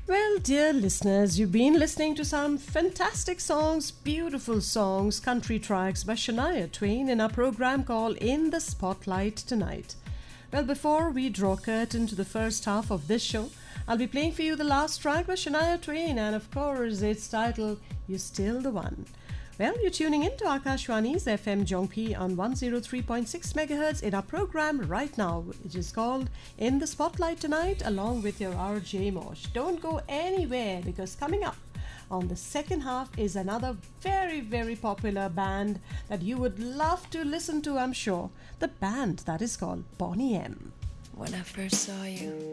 Well, dear listeners, you've been listening to some fantastic songs, beautiful songs, country tracks by Shania Twain in our program called In the Spotlight Tonight. Well, before we draw curtain to the first half of this show, I'll be playing for you the last track by Shania Twain, and of course, it's titled You're Still the One. Well, you're tuning in to Akashwani's FM Jongpi on 103.6 MHz in our program right now, which is called In the Spotlight Tonight, along with your RJ Mosh. Don't go anywhere, because coming up on the second half is another very, very popular band that you would love to listen to, I'm sure. The band that is called Boney M. When I first saw you,